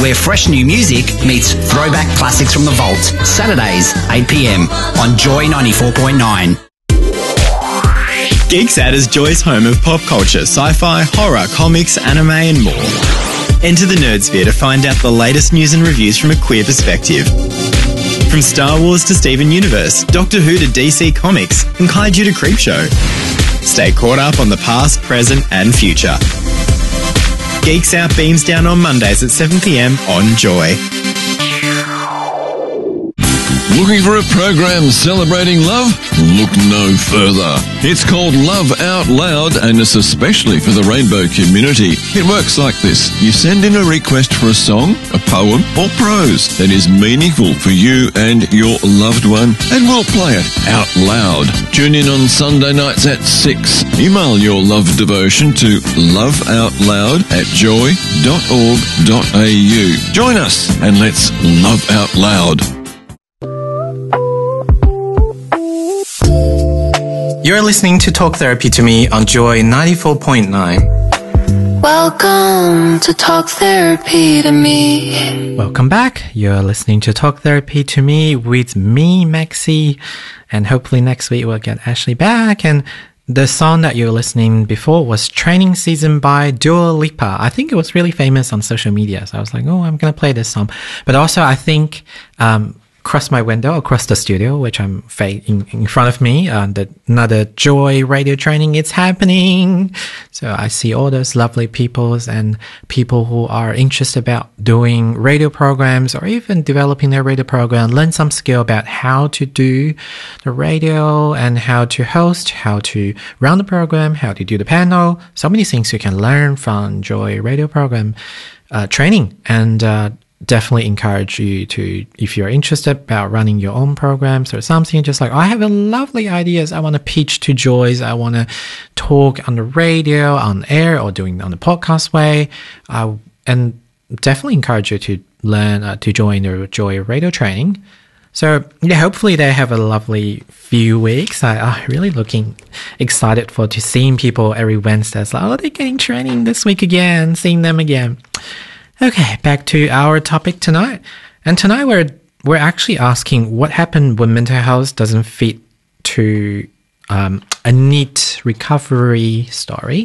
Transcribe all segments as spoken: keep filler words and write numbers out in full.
where fresh new music meets throwback classics from the vault. Saturdays, eight p m on Joy ninety-four point nine. Geeksat is Joy's home of pop culture, sci-fi, horror, comics, anime and more. Enter the Nerdsphere to find out the latest news and reviews from a queer perspective. From Star Wars to Steven Universe, Doctor Who to D C Comics, and Kaiju to Creepshow. Stay caught up on the past, present and future. Geeks Out beams down on Mondays at seven p m on Joy. Looking for a program celebrating love? Look no further. It's called Love Out Loud and it's especially for the rainbow community. It works like this. You send in a request for a song, a poem or prose that is meaningful for you and your loved one and we'll play it out loud. Tune in on Sunday nights at six. Email your love devotion to loveoutloud at joy dot org dot a u. Join us and let's love out loud. You're listening to Talk Therapy to Me on Joy ninety-four point nine. Welcome to Talk Therapy to Me. Welcome back. You're listening to Talk Therapy to Me with me, Maxie. And hopefully next week we'll get Ashley back. And the song that you were listening before was Training Season by Dua Lipa. I think it was really famous on social media. So I was like, oh, I'm going to play this song. But also I think... um across my window, across the studio, which I'm fa- in, in front of me, uh, the, another Joy radio training is happening. So I see all those lovely peoples and people who are interested about doing radio programs or even developing their radio program, learn some skill about how to do the radio and how to host, how to run the program, how to do the panel. So many things you can learn from Joy radio program uh, training. And uh definitely encourage you to, if you're interested about running your own programs or something, just like, I have a lovely ideas I want to pitch to Joyce, I want to talk on the radio, on air, or doing it on the podcast way, uh, and definitely encourage you to learn, uh, to join the Joy radio training. So yeah, hopefully they have a lovely few weeks. I, I'm really looking excited for to seeing people every Wednesday. It's like, oh, they're getting training this week again, seeing them again. Okay, back to our topic tonight. And tonight we're we're actually asking what happened when mental health doesn't fit to um, a neat recovery story.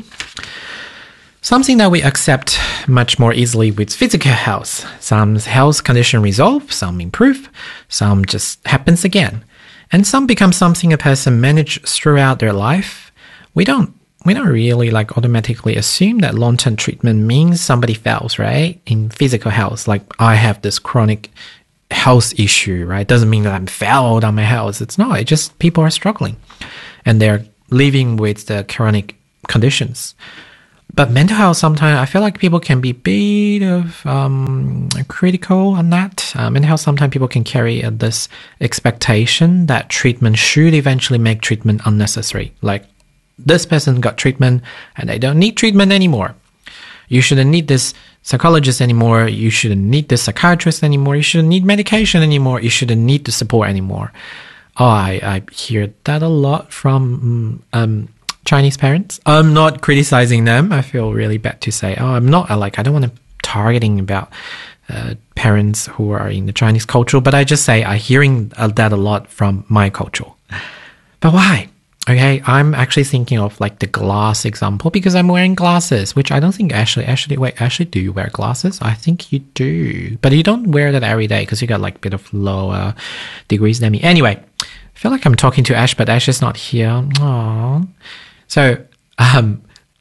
Something that we accept much more easily with physical health. Some health condition resolve, some improve, some just happens again. And some become something a person manages throughout their life. We don't We don't really like automatically assume that long-term treatment means somebody fails, right? In physical health, like I have this chronic health issue, right? Doesn't mean that I'm failed on my health. It's not. It's just people are struggling and they're living with the chronic conditions. But mental health, sometimes I feel like people can be a bit of um, critical on that. Uh, mental health, sometimes people can carry uh, this expectation that treatment should eventually make treatment unnecessary. Like, this person got treatment and they don't need treatment anymore. You shouldn't need this psychologist anymore. You shouldn't need this psychiatrist anymore. You shouldn't need medication anymore. You shouldn't need the support anymore. Oh, I, I hear that a lot from um, Chinese parents. I'm not criticizing them. I feel really bad to say, oh, I'm not like, I don't want to targeting about uh, parents who are in the Chinese culture, but I just say I'm hearing that a lot from my culture. But why? Okay, I'm actually thinking of like the glass example because I'm wearing glasses, which I don't think Ashley, Ashley, wait, Ashley, do you wear glasses? I think you do, but you don't wear that every day because you got like a bit of lower degrees than me. Anyway, I feel like I'm talking to Ash, but Ash is not here. Aww. So, um,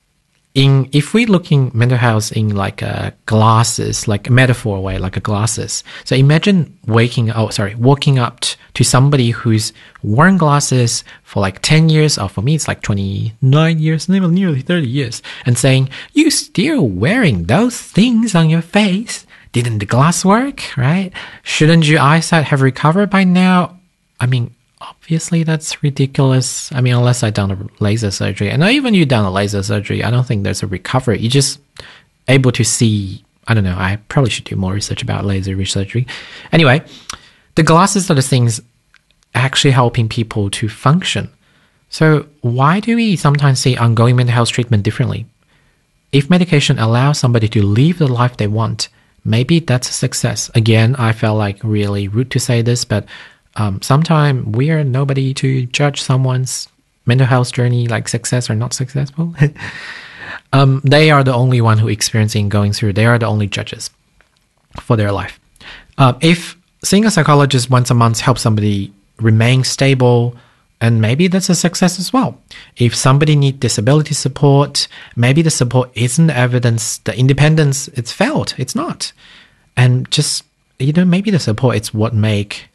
in if we're looking mental health in like a glasses, like a metaphor way, like a glasses. So imagine waking, oh sorry, walking up t- to somebody who's worn glasses for like ten years, or for me it's like twenty-nine years, nearly thirty years, and saying, you still wearing those things on your face? Didn't the glass work, right? Shouldn't your eyesight have recovered by now? I mean, obviously that's ridiculous. I mean, unless I done a laser surgery, and not even you done a laser surgery, I don't think there's a recovery. You're just able to see, I don't know, I probably should do more research about laser surgery. Anyway, the glasses are the things actually helping people to function. So why do we sometimes see ongoing mental health treatment differently? If medication allows somebody to live the life they want, maybe that's a success. Again, I felt like really rude to say this, but um, sometimes we are nobody to judge someone's mental health journey, like success or not successful. um, they are the only one who experiencing going through. They are the only judges for their life. Uh, if seeing a psychologist once a month helps somebody remain stable, and maybe that's a success as well. If somebody needs disability support, maybe the support isn't evidence, the independence, it's felt, it's not. And just, you know, maybe the support is what make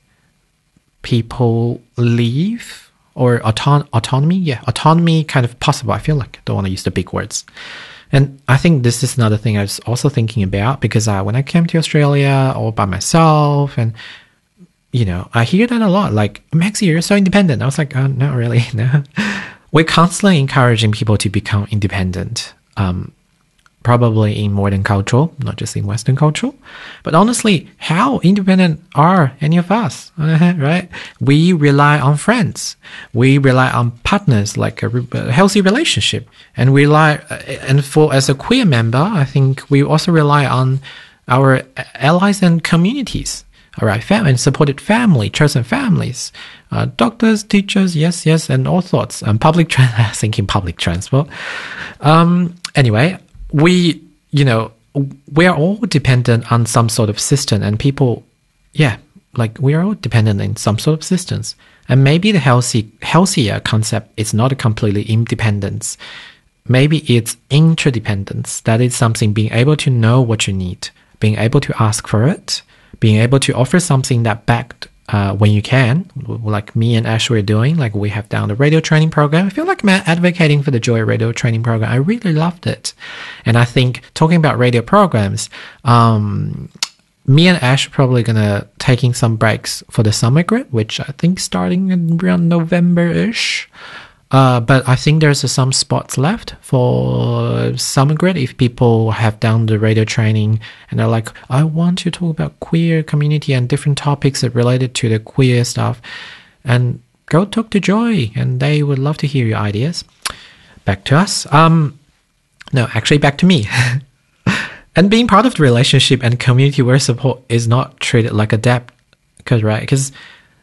people leave, or auton- autonomy, yeah, autonomy kind of possible. I feel like I don't want to use the big words. And I think this is another thing I was also thinking about, because uh, when I came to Australia all by myself, and you know, I hear that a lot, like, Maxi, you're so independent. I was like, oh, not really, no. We're constantly encouraging people to become independent, um, probably in modern culture, not just in Western culture. But honestly, how independent are any of us, right? We rely on friends. We rely on partners, like a, a healthy relationship. And we rely, and for as a queer member, I think we also rely on our allies and communities. All right, fam- and supported family, chosen families, uh, doctors, teachers, yes, yes, and all sorts. And public transport, thinking public transport. Um, anyway, we, you know, we are all dependent on some sort of system, and people, yeah, like we are all dependent in some sort of systems. And maybe the healthy, healthier concept is not a completely independence. Maybe it's interdependence. That is something being able to know what you need, being able to ask for it, being able to offer something that backed uh, when you can, like me and Ash were doing, like we have done the radio training program. I feel like I'm advocating for the Joy Radio training program. I really loved it. And I think talking about radio programs, um, me and Ash are probably going to taking some breaks for the summer grid, which I think starting around November-ish. Uh, but I think there's uh, some spots left for summer grid if people have done the radio training and they're like, I want to talk about queer community and different topics that related to the queer stuff. And go talk to Joy, and they would love to hear your ideas. Back to us. Um, no, actually back to me. And being part of the relationship and community where support is not treated like a debt. Because, right, because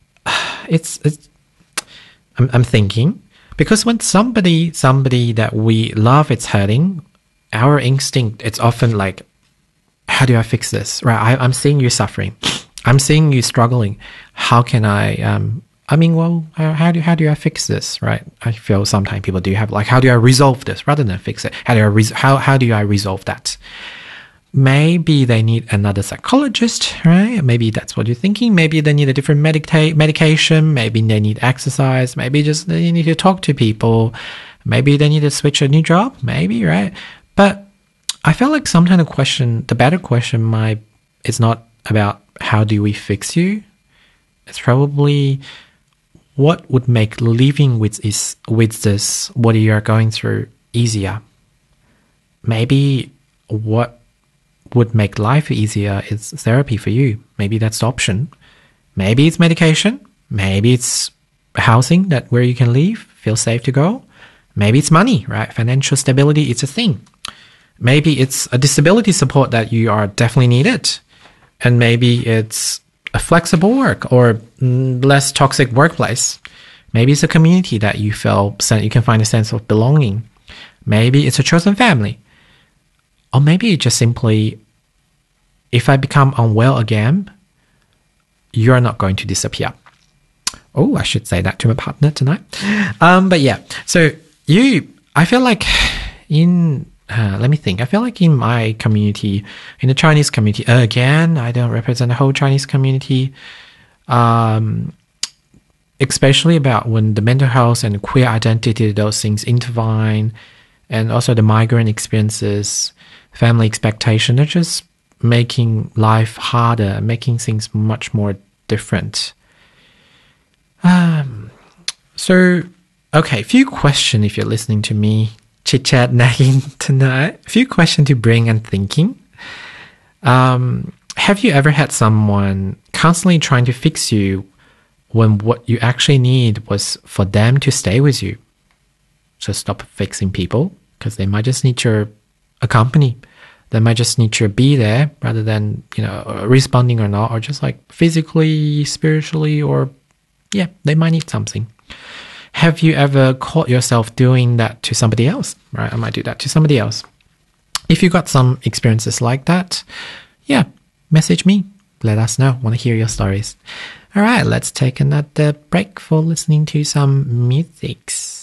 it's, it's I'm, I'm thinking, because when somebody, somebody that we love is hurting, our instinct, it's often like, how do I fix this? Right? I, I'm seeing you suffering. I'm seeing you struggling. How can I, um, I mean, well, how, how do how do I fix this? Right? I feel sometimes people do have like, how do I resolve this rather than fix it? How do I, res- how, how do I resolve that? Maybe they need another psychologist, right? Maybe that's what you're thinking. Maybe they need a different medica- medication. Maybe they need exercise. Maybe just they need to talk to people. Maybe they need to switch a new job. Maybe, right? But I feel like sometimes the question, the better question might, is not about how do we fix you. It's probably what would make living with is with this, what you are going through, easier. Maybe what would make life easier is therapy for you. Maybe that's the option. Maybe it's medication. Maybe it's housing that where you can live, feel safe to go. Maybe it's money, right? Financial stability is a thing. Maybe it's a disability support that you are definitely needed. And maybe it's a flexible work or mm, less toxic workplace. Maybe it's a community that you feel you can find a sense of belonging. Maybe it's a chosen family. Or maybe just simply, if I become unwell again, you're not going to disappear. Oh, I should say that to my partner tonight. Um, but yeah, so you, I feel like in, uh, let me think, I feel like in my community, in the Chinese community, again, I don't represent the whole Chinese community, um, especially about when the mental health and queer identity, those things intertwine, and also the migrant experiences, family expectation, they're just making life harder, making things much more different. Um, so, okay, few questions if you're listening to me chit-chat nagging tonight. A few questions to bring and thinking. Um, have you ever had someone constantly trying to fix you when what you actually need was for them to stay with you? So stop fixing people, because they might just need your a company. They might just need you to be there rather than, you know, responding or not, or just like physically, spiritually, or yeah, they might need something. Have you ever caught yourself doing that to somebody else? Right? I might do that to somebody else. If you got some experiences like that, yeah, message me. Let us know. Want to hear your stories. All right, let's take another break for listening to some music.